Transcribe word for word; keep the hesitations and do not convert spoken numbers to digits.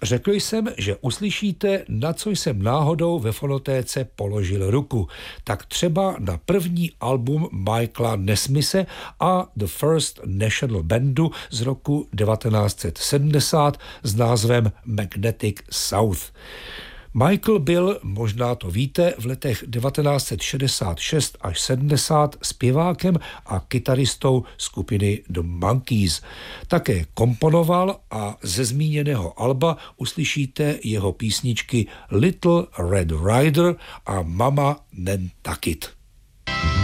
Řekl jsem, že uslyšíte, na co jsem náhodou ve fonotéce položil ruku. Tak třeba na první album Michaela Nesmise a The First National Bandu z roku devatenáct set sedmdesát s názvem Magnetic South. Michael byl, možná to víte, v letech devatenáct set šedesát šest až sedmdesát zpěvákem a kytaristou skupiny The Monkees. Také komponoval a ze zmíněného alba uslyšíte jeho písničky Little Red Rider a Mama Nantucket.